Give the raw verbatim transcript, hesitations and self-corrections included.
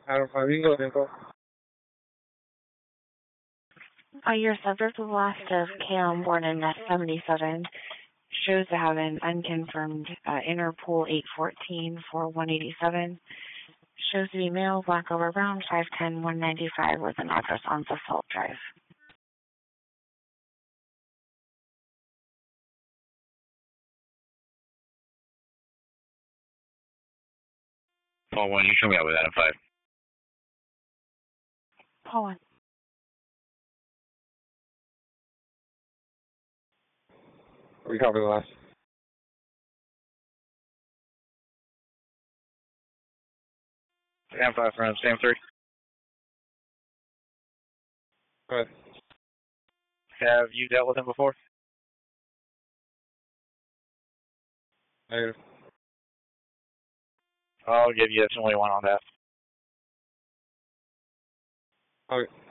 Alpha Bingo Echo. Uh, your subject was last of K on board in Nest seventy-seven. Shows to have an unconfirmed uh, Interpol eight fourteen for one eighty-seven. Shows to be male, black over brown, five ten, one ninety-five with an address on Basalt Drive. Paul one, you show me out with Adam five. Paul one. We copy the last. Adam five from Sam three. Go ahead. Have you dealt with him before? Negative. I'll give you a twenty-one on that. Okay.